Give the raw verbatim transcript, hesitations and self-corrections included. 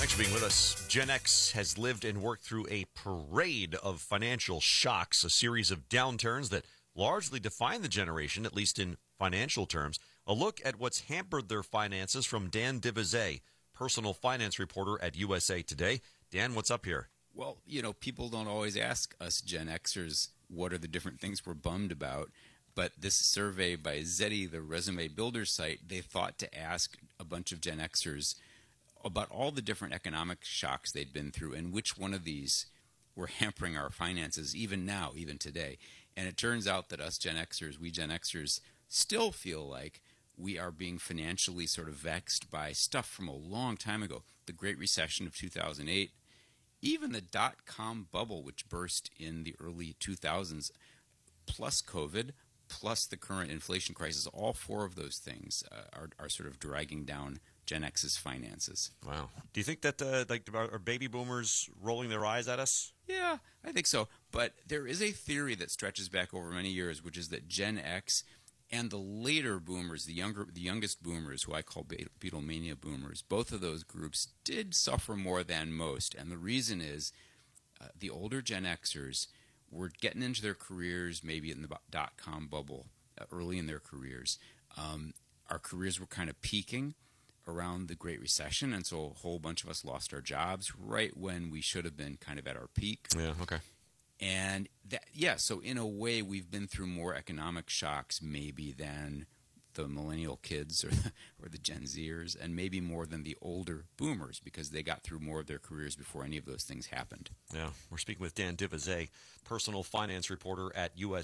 Thanks for being with us. Gen X has lived and worked through a parade of financial shocks, a series of downturns that largely define the generation, at least in financial terms. A look at what's hampered their finances from Dan Divizet, personal finance reporter at U S A Today. Dan, what's up here? Well, you know, people don't always ask us Gen Xers what are the different things we're bummed about. But this survey by Zeti, the resume builder site, they thought to ask a bunch of Gen Xers about all the different economic shocks they'd been through and which one of these were hampering our finances even now, even today. And it turns out that us Gen Xers, we Gen Xers, still feel like we are being financially sort of vexed by stuff from a long time ago. The Great Recession of two thousand eight, even the dot-com bubble, which burst in the early two thousands, plus COVID, plus the current inflation crisis. All four of those things uh, are, are sort of dragging down Gen X's finances. Wow. Do you think that uh, like are baby boomers rolling their eyes at us? Yeah, I think so. But there is a theory that stretches back over many years, which is that Gen X and the later boomers, the younger, the youngest boomers, who I call Beatlemania boomers, both of those groups did suffer more than most. And the reason is uh, the older Gen Xers were getting into their careers maybe in the dot-com bubble uh, early in their careers. Um, our careers were kind of peaking around the Great Recession, and so a whole bunch of us lost our jobs right when we should have been kind of at our peak. Yeah, okay. And that, yeah, so in a way, we've been through more economic shocks maybe than the millennial kids or the, or the Gen Zers, and maybe more than the older boomers because they got through more of their careers before any of those things happened. Yeah, we're speaking with Dan Divizet, personal finance reporter at U S